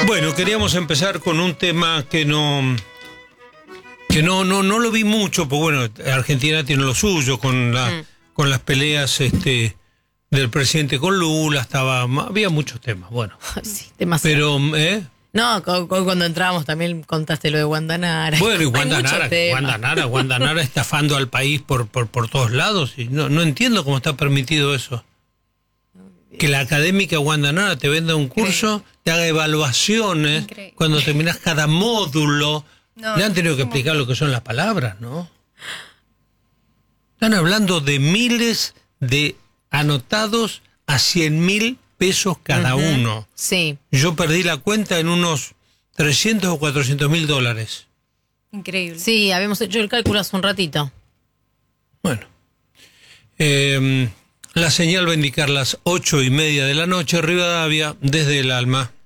Bueno, queríamos empezar con un tema que no lo vi mucho, porque bueno, Argentina tiene lo suyo con las peleas del presidente con Lula, había muchos temas, bueno. Sí, demasiado. Pero, No, cuando entrábamos también contaste lo de Wanda Nara. Bueno, y Wanda Nara estafando al país por todos lados, y no entiendo cómo está permitido eso. Que la académica Wanda Nara te venda un curso, te haga evaluaciones, cuando terminas cada módulo. Le han tenido que explicar lo que son las palabras, ¿no? Están hablando de miles de anotados a 100.000 pesos cada uno. Sí. Yo perdí la cuenta en unos 300 o 400 mil dólares. Increíble. Sí, habíamos hecho el cálculo hace un ratito. Bueno. La señal va a indicar las 8:30 de la noche, Rivadavia, desde el alma.